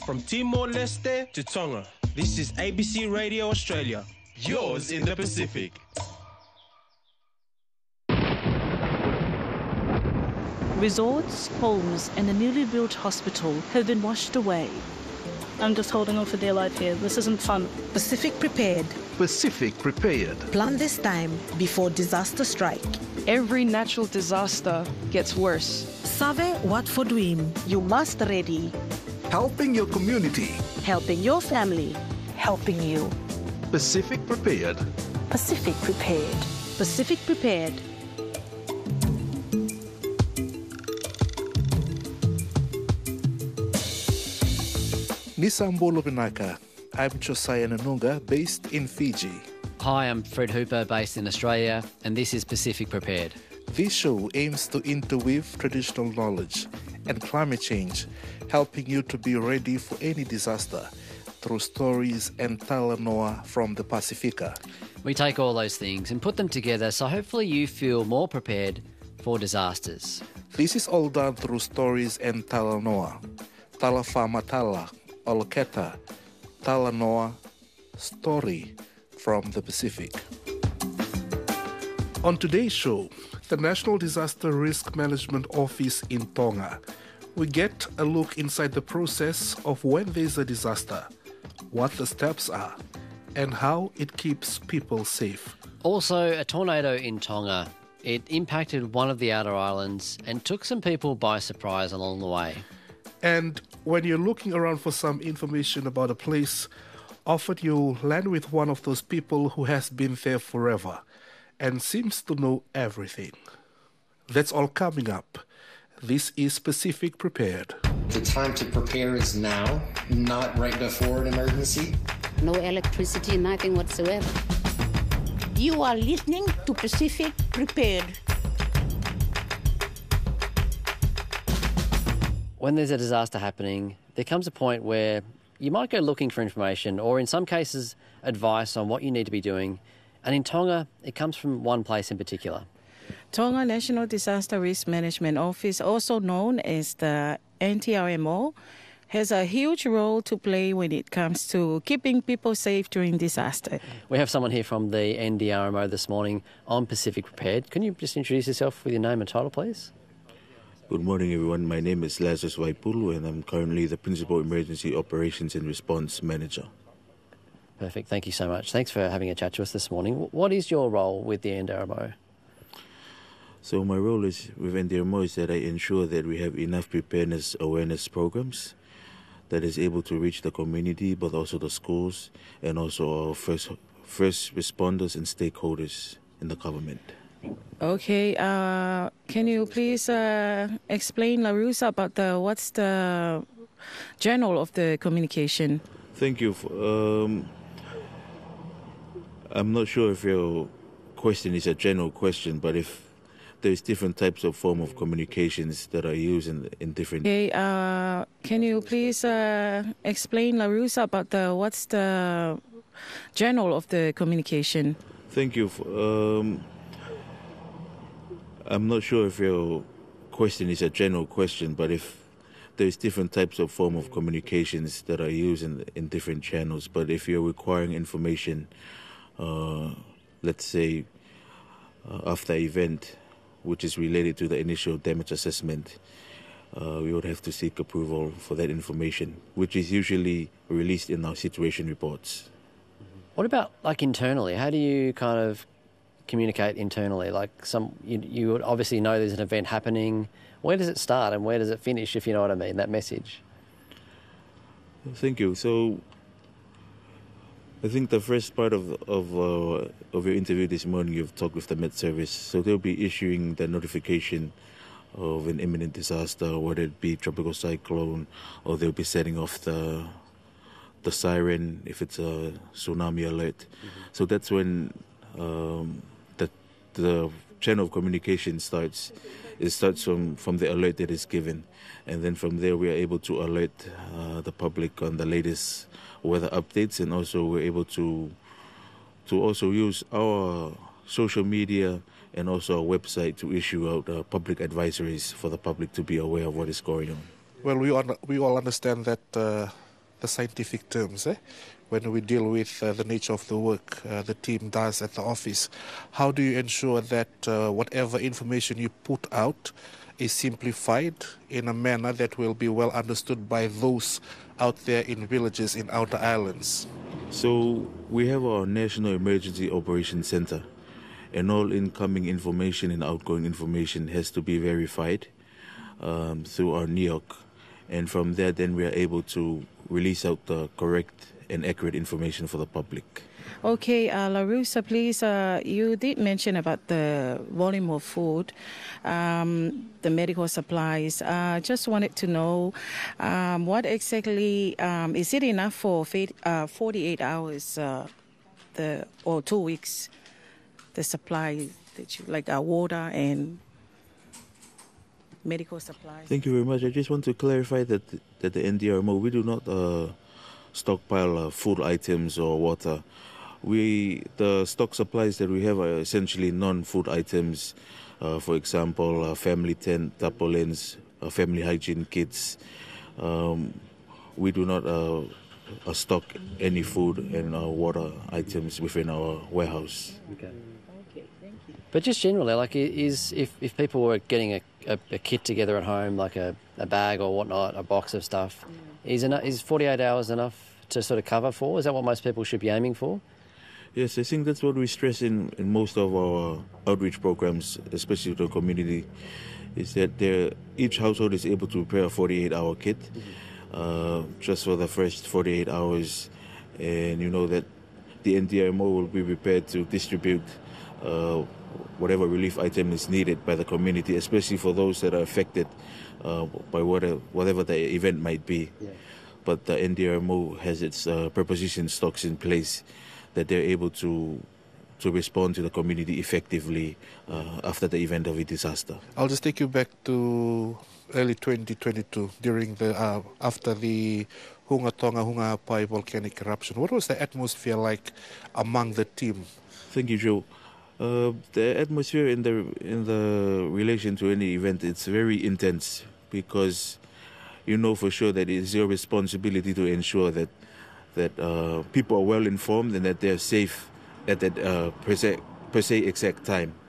From Timor-Leste to Tonga, this is ABC Radio Australia, yours in the Pacific. Resorts, homes and a newly built hospital have been washed away. I'm just holding on for dear life here. This isn't fun. Pacific prepared. Pacific prepared. Plan this time before disaster strike. Every natural disaster gets worse. Save Watford Wim. You must ready. Helping your community. Helping your family. Helping you. Pacific prepared. Pacific prepared. Pacific prepared. Nisambolo Vinaka. I'm Josiah Nanunga, based in Fiji. Hi, I'm Fred Hooper, based in Australia, and this is Pacific Prepared. This show aims to interweave traditional knowledge and climate change, helping you to be ready for any disaster through stories and talanoa from the Pacifica. We take all those things and put them together so hopefully you feel more prepared for disasters. This is all done through stories and talanoa. Talafamatala, Oloketa, talanoa, story from the Pacific. On today's show, the National Disaster Risk Management Office in Tonga, we get a look inside the process of when there's a disaster, what the steps are, and how it keeps people safe. Also, a tornado in Tonga. It impacted one of the outer islands and took some people by surprise along the way. And when you're looking around for some information about a place, often you'll land with one of those people who has been there forever and seems to know everything. That's all coming up. This is Pacific Prepared. The time to prepare is now, not right before an emergency. No electricity, nothing whatsoever. You are listening to Pacific Prepared. When there's a disaster happening, there comes a point where you might go looking for information or in some cases advice on what you need to be doing. And in Tonga, it comes from one place in particular. Tonga National Disaster Risk Management Office, also known as the NTRMO, has a huge role to play when it comes to keeping people safe during disaster. We have someone here from the NDRMO this morning on Pacific Prepared. Can you just introduce yourself with your name and title, please? Good morning, everyone. My name is Lazarus Waipulu, and I'm currently the Principal Emergency Operations and Response Manager. Perfect. Thank you so much. Thanks for having a chat to us this morning. What is your role with the NDRMO? So my role is with NDRMO is that I ensure that we have enough preparedness awareness programs that is able to reach the community, but also the schools and also our first responders and stakeholders in the government. Okay, can you please explain, Larusa, about what's the journal of the communication? Thank you. I'm not sure if your question is a general question, but if there's different types of form of communications that are used in different... Okay, can you please explain, Larusa, about what's the journal of the communication? Thank you. I'm not sure if your question is a general question, but if there's different types of form of communications that are used in different channels, but if you're requiring information, let's say after event, which is related to the initial damage assessment, we would have to seek approval for that information, which is usually released in our situation reports. What about like internally? How do you kind of communicate internally? Like you would obviously know there's an event happening. Where does it start and where does it finish, if you know what I mean, that message? Thank you. So I think the first part of your interview this morning, you've talked with the Met Service. So they'll be issuing the notification of an imminent disaster, whether it be tropical cyclone, or they'll be setting off the siren if it's a tsunami alert. Mm-hmm. So that's when the channel of communication starts. It starts from the alert that is given, and then from there we are able to alert the public on the latest weather updates, and also we're able to also use our social media and also our website to issue out public advisories for the public to be aware of what is going on. Well, we all understand that the scientific terms, when we deal with the nature of the work the team does at the office. How do you ensure that whatever information you put out is simplified in a manner that will be well understood by those out there in villages in outer islands? So we have our National Emergency Operations Center, and all incoming information and outgoing information has to be verified through our NEOC. And from there, then we are able to release out the correct and accurate information for the public. Okay, Larusa, please, you did mention about the volume of food, the medical supplies. Just wanted to know what exactly, is it enough for 48 hours or 2 weeks, the supply that you, like water and medical supplies? Thank you very much. I just want to clarify that the NDRMO, we do not stockpile food items or water. The stock supplies that we have are essentially non-food items. For example, family tent, tarpaulins, family hygiene kits. We do not stock any food and water items within our warehouse. Okay, thank you. But just generally, like, if people were getting a kit together at home, like a bag or whatnot, a box of stuff, is 48 hours enough to sort of cover for? Is that what most people should be aiming for? Yes, I think that's what we stress in most of our outreach programs, especially to the community, is that each household is able to prepare a 48-hour kit just for the first 48 hours. And you know that the NDRMO will be prepared to distribute whatever relief item is needed by the community, especially for those that are affected by whatever the event might be. Yeah. But the NDRMO has its preposition stocks in place that they're able to respond to the community effectively after the event of a disaster. I'll just take you back to early 2022 during after the Hunga Tonga Hunga Pai volcanic eruption. What was the atmosphere like among the team? Thank you, Joe. The atmosphere in the relation to any event, it's very intense because you know for sure that it's your responsibility to ensure that people are well informed and that they're safe at that per se exact time.